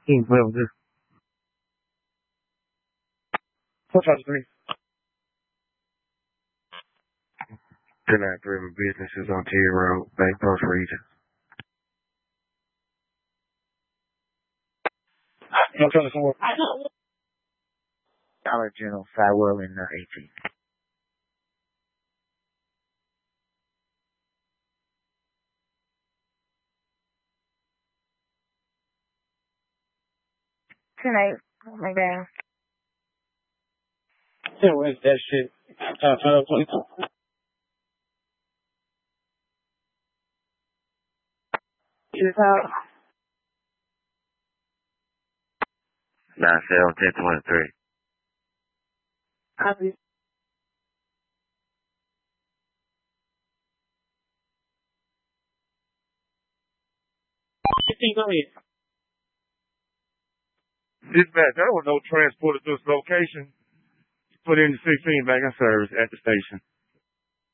He ain't play with this. 453. 293 businesses on T Road, Bank Post Region. Dollar General, Sidewell, and 18. Tonight, my bad. Yeah, where's that shit? It's out. 9-7-10-23. Copy. 15, go ahead. Dispatch, there was no transporter to this location. Put in the 16 back in service at the station.